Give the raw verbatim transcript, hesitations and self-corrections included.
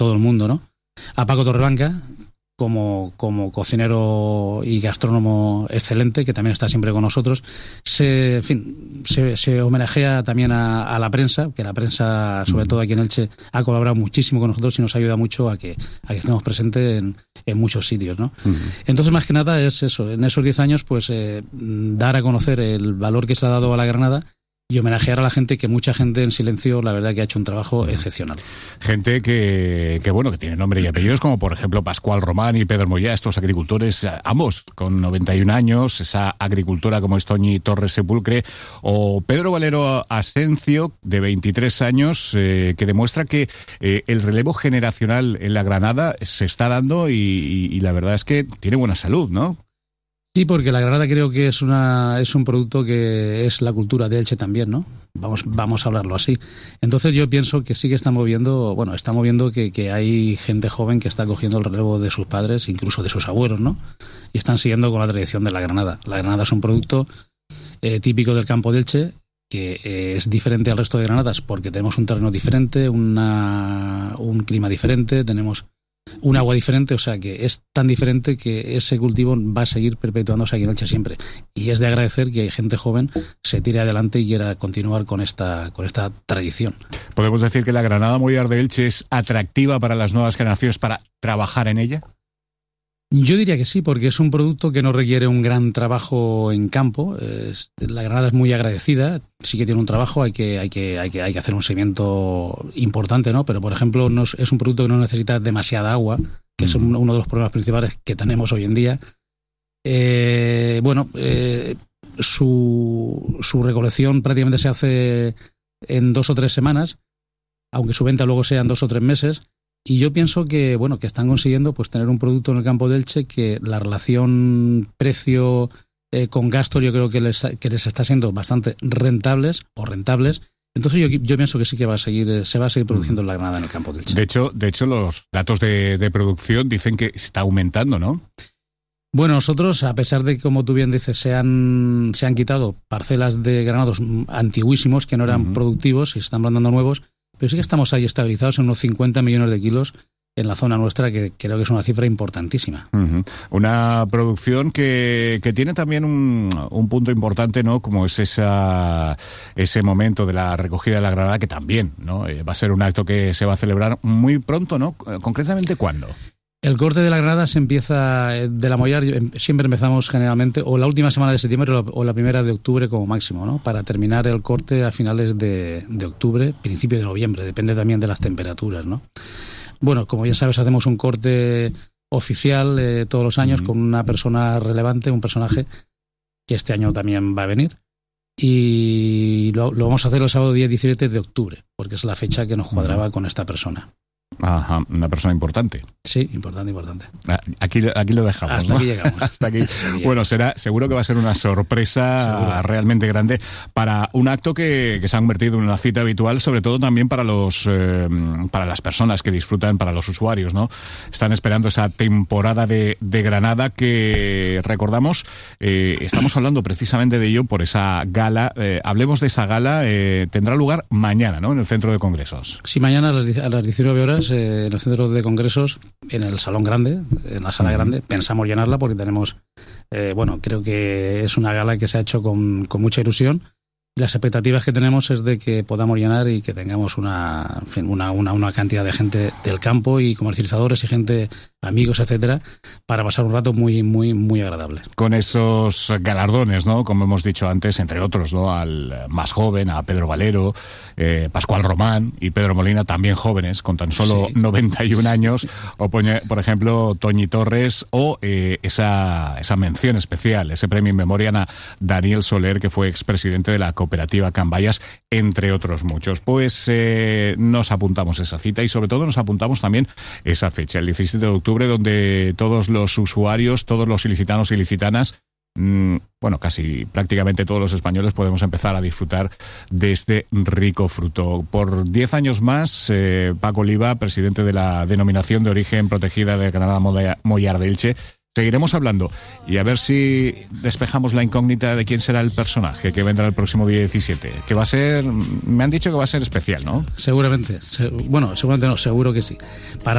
todo el mundo, ¿no? A Paco Torreblanca, como, como cocinero y gastrónomo excelente, que también está siempre con nosotros. Se, en fin, se, se homenajea también a, a la prensa, que la prensa, sobre todo aquí en Elche, ha colaborado muchísimo con nosotros y nos ayuda mucho a que, a que estemos presentes en, en muchos sitios, ¿no? Uh-huh. Entonces, más que nada es eso, en esos diez años, pues eh, dar a conocer el valor que se le ha dado a la Granada y homenajear a la gente, que mucha gente en silencio, la verdad que ha hecho un trabajo excepcional. Gente que, que bueno, que tiene nombre y apellidos, como por ejemplo Pascual Román y Pedro Mollá, estos agricultores, ambos con noventa y un años, esa agricultora como es Toñi Torres Sepulcre, o Pedro Valero Asencio, de veintitrés años, eh, que demuestra que eh, el relevo generacional en la Granada se está dando y, y, y la verdad es que tiene buena salud, ¿no? Sí, porque la Granada creo que es una es un producto que es la cultura de Elche también, ¿no? Vamos vamos a hablarlo así. Entonces yo pienso que sí que estamos viendo, bueno, estamos viendo que, que hay gente joven que está cogiendo el relevo de sus padres, incluso de sus abuelos, ¿no? Y están siguiendo con la tradición de la Granada. La Granada es un producto eh, típico del campo de Elche, que eh, es diferente al resto de Granadas porque tenemos un terreno diferente, una, un clima diferente, tenemos un agua diferente, o sea que es tan diferente que ese cultivo va a seguir perpetuándose aquí en Elche siempre. Y es de agradecer que gente joven se tire adelante y quiera continuar con esta, con esta tradición. ¿Podemos decir que la Granada Mollar de Elche es atractiva para las nuevas generaciones para trabajar en ella? Yo diría que sí, porque es un producto que no requiere un gran trabajo en campo. Es, la Granada es muy agradecida, sí que tiene un trabajo, hay que, hay que, hay que, hay que hacer un seguimiento importante, ¿no? Pero, por ejemplo, no es, es un producto que no necesita demasiada agua, que es un, uno de los problemas principales que tenemos hoy en día. Eh, bueno, eh, su, su recolección prácticamente se hace en dos o tres semanas, aunque su venta luego sea en dos o tres meses. Y yo pienso que, bueno, que están consiguiendo pues tener un producto en el campo de Elche que la relación precio eh, con gasto yo creo que les, que les está siendo bastante rentables o rentables. Entonces yo, yo pienso que sí que va a seguir, se va a seguir produciendo en la Granada en el campo de Elche. De hecho, de hecho los datos de, de producción dicen que está aumentando, ¿no? Bueno, nosotros, a pesar de que, como tú bien dices, se han, se han quitado parcelas de granados antiguísimos que no eran uh-huh. productivos y se están plantando nuevos, pero sí que estamos ahí estabilizados en unos cincuenta millones de kilos en la zona nuestra, que creo que es una cifra importantísima. Uh-huh. Una producción que, que tiene también un, un punto importante, ¿no? Como es esa, ese momento de la recogida de la Granada, que también, ¿no? Eh, va a ser un acto que se va a celebrar muy pronto, ¿no? ¿Concretamente cuándo? El corte de la Granada se empieza de la Mollar, siempre empezamos generalmente o la última semana de septiembre o la primera de octubre como máximo, ¿no? Para terminar el corte a finales de, de octubre, principio de noviembre, depende también de las temperaturas, ¿no? Bueno, como ya sabes, hacemos un corte oficial eh, todos los años uh-huh. con una persona relevante, un personaje que este año también va a venir. Y lo, lo vamos a hacer el sábado día diecisiete de octubre, porque es la fecha que nos cuadraba uh-huh. con esta persona. Ajá, una persona importante. Sí, importante, importante. Aquí, aquí lo dejamos. Hasta ¿no? aquí llegamos. Hasta aquí. Hasta aquí bueno, será, seguro que va a ser una sorpresa seguro. realmente grande para un acto que, que se ha convertido en una cita habitual, sobre todo también para los eh, para las personas que disfrutan, para los usuarios, ¿no? Están esperando esa temporada de, de Granada que, recordamos, eh, estamos hablando precisamente de ello por esa gala. Eh, hablemos de esa gala, eh, tendrá lugar mañana, ¿no? En el Centro de Congresos. Sí, mañana a las, a las diecinueve horas eh, en el Centro de Congresos, en el Salón Grande, en la Sala Grande. Pensamos llenarla porque tenemos, eh, bueno, creo que es una gala que se ha hecho con, con mucha ilusión. Las expectativas que tenemos es de que podamos llenar y que tengamos una, en fin, una, una, una cantidad de gente del campo y comercializadores y gente, amigos, etcétera, para pasar un rato muy, muy, muy agradable. Con esos galardones, ¿no? Como hemos dicho antes, entre otros, ¿no? Al más joven, a Pedro Valero, eh, Pascual Román y Pedro Molina, también jóvenes, con tan solo sí. noventa y un años, o por ejemplo, Toñi Torres, o eh, esa, esa mención especial, ese premio in memoriam a Daniel Soler, que fue expresidente de la Cooperativa Can Bayas, entre otros muchos. Pues eh, nos apuntamos esa cita y sobre todo nos apuntamos también esa fecha, el diecisiete de octubre, donde todos los usuarios, todos los ilicitanos y ilicitanas, mmm, bueno, casi prácticamente todos los españoles podemos empezar a disfrutar de este rico fruto. Por diez años más, eh, Paco Oliva, presidente de la Denominación de Origen Protegida de Granada Mollar de Elche, Seguiremos hablando y a ver si despejamos la incógnita de quién será el personaje que vendrá el próximo día diecisiete. Que va a ser, me han dicho que va a ser especial, ¿no? Seguramente. Se, bueno, seguramente no, seguro que sí. Para